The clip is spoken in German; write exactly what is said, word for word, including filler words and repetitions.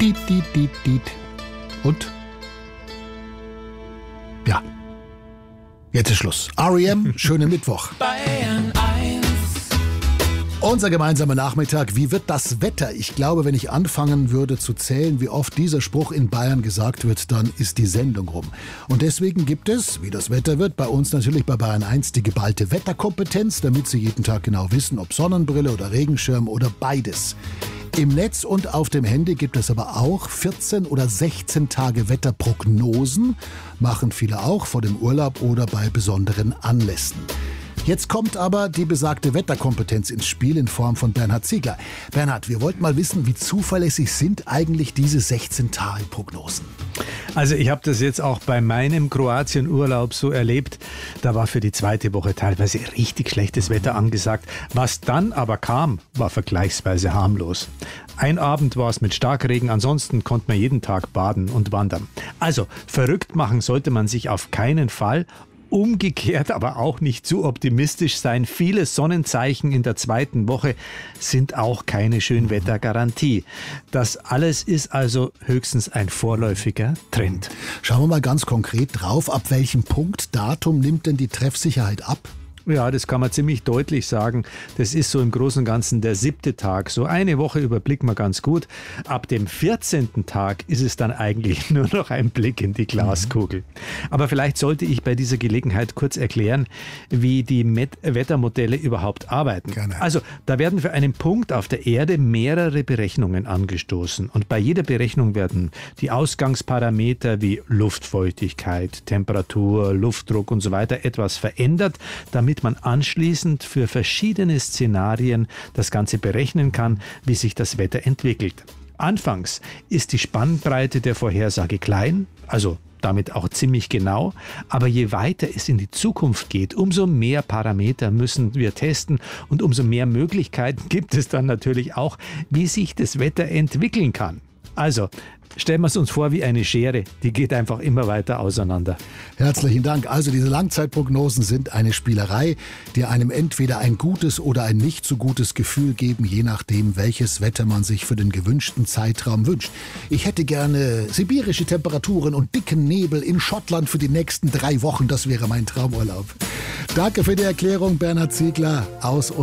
Diet, diet, diet, diet. Und? Ja. Jetzt ist Schluss. R E M, schönen Mittwoch. Bayern eins. Unser gemeinsamer Nachmittag. Wie wird das Wetter? Ich glaube, wenn ich anfangen würde zu zählen, wie oft dieser Spruch in Bayern gesagt wird, dann ist die Sendung rum. Und deswegen gibt es, wie das Wetter wird, bei uns natürlich bei Bayern eins die geballte Wetterkompetenz, damit Sie jeden Tag genau wissen, ob Sonnenbrille oder Regenschirm oder beides. Im Netz und auf dem Handy gibt es aber auch vierzehn oder sechzehn Tage Wetterprognosen. Machen viele auch vor dem Urlaub oder bei besonderen Anlässen. Jetzt kommt aber die besagte Wetterkompetenz ins Spiel in Form von Bernhard Ziegler. Bernhard, wir wollten mal wissen, wie zuverlässig sind eigentlich diese sechzehn Tage Prognosen? Also ich habe das jetzt auch bei meinem Kroatien-Urlaub so erlebt. Da war für die zweite Woche teilweise richtig schlechtes Wetter angesagt. Was dann aber kam, war vergleichsweise harmlos. Ein Abend war es mit Starkregen, ansonsten konnte man jeden Tag baden und wandern. Also verrückt machen sollte man sich auf keinen Fall. Umgekehrt aber auch nicht zu optimistisch sein. Viele Sonnenzeichen in der zweiten Woche sind auch keine Schönwettergarantie. Das alles ist also höchstens ein vorläufiger Trend. Schauen wir mal ganz konkret drauf. Ab welchem Punkt, Datum nimmt denn die Treffsicherheit ab? Ja, das kann man ziemlich deutlich sagen. Das ist so im Großen und Ganzen der siebte Tag. So eine Woche überblicken wir ganz gut. Ab dem vierzehnten Tag ist es dann eigentlich nur noch ein Blick in die Glaskugel. Aber vielleicht sollte ich bei dieser Gelegenheit kurz erklären, wie die Met- Wettermodelle überhaupt arbeiten. Gerne. Also, da werden für einen Punkt auf der Erde mehrere Berechnungen angestoßen. Und bei jeder Berechnung werden die Ausgangsparameter wie Luftfeuchtigkeit, Temperatur, Luftdruck und so weiter etwas verändert, damit man anschließend für verschiedene Szenarien das Ganze berechnen kann, wie sich das Wetter entwickelt. Anfangs ist die Spannbreite der Vorhersage klein, also damit auch ziemlich genau, aber je weiter es in die Zukunft geht, umso mehr Parameter müssen wir testen und umso mehr Möglichkeiten gibt es dann natürlich auch, wie sich das Wetter entwickeln kann. Also, stellen wir es uns vor wie eine Schere, die geht einfach immer weiter auseinander. Herzlichen Dank. Also diese Langzeitprognosen sind eine Spielerei, die einem entweder ein gutes oder ein nicht so gutes Gefühl geben, je nachdem, welches Wetter man sich für den gewünschten Zeitraum wünscht. Ich hätte gerne sibirische Temperaturen und dicken Nebel in Schottland für die nächsten drei Wochen. Das wäre mein Traumurlaub. Danke für die Erklärung, Bernhard Ziegler aus